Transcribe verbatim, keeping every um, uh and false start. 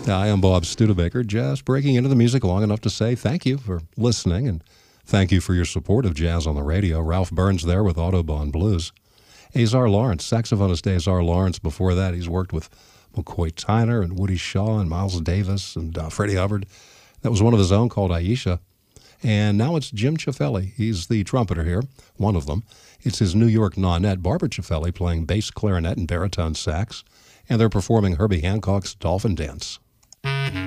I am Bob Studebaker, just breaking into the music long enough to say thank you for listening and thank you for your support of Jazz on the Radio. Ralph Burns there with Autobahn Blues. Azar Lawrence, saxophonist Azar Lawrence. Before that, he's worked with McCoy Tyner and Woody Shaw and Miles Davis and uh, Freddie Hubbard. That was one of his own called Aisha. And now it's Jim Ciafelli. He's the trumpeter here, one of them. It's his New York nonet, Barbara Ciafelli, playing bass clarinet and baritone sax. And they're performing Herbie Hancock's Dolphin Dance.